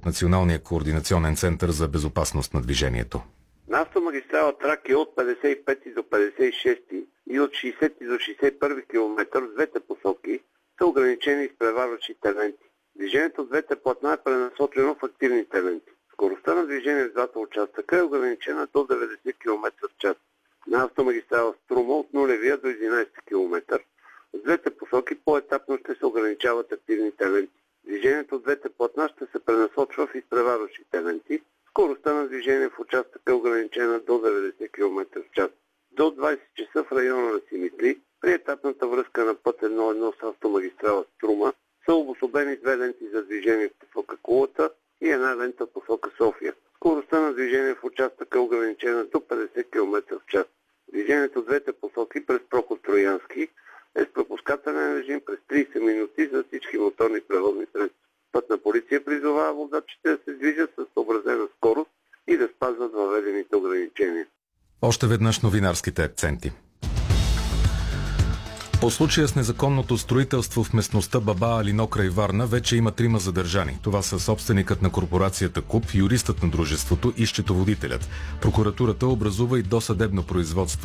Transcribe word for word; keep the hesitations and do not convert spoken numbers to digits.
от Националния координационен център за безопасност на движението. На автомагистрала Тракия от петдесет и пети до петдесет и шести и от шейсети до шейсет и първи километър в двете посоки са ограничени изпреварващите ленти. Движението в двете платна е пренасочено в активните ленти. Скоростта на движение в двата участъка е ограничена до деветдесет километра в час. На автомагистрала Струма от нулевия до единадесети километър в двете посоки по-етапно ще се ограничават активните ленти. Движението в двете платна ще се пренасочва в изпреварващите ленти. Скоростта на движение в участъка е ограничена до деветдесет километра в час. До двадесет часа в района на Симитли, при етапната връзка на път едно едно с автомагистрала Струма, са обособени две ленти за движение в посока Кулата и една лента в посока София. Скоростта на движение в участъка е ограничена до петдесет километра в час. Движението в двете посоки през проход Троянски е с пропускателен режим през тридесет минути за всички моторни превозни средства. Пътна полиция призовава водачите да се движат с съобразена скорост и да спазват въведените ограничения. Още веднъж новинарските акценти. По случая с незаконното строителство в местността Баба Алино край Варна вече има трима задържани. Това са собственикът на корпорацията КУП, юристът на дружеството и счетоводителят. Прокуратурата образува и досъдебно производство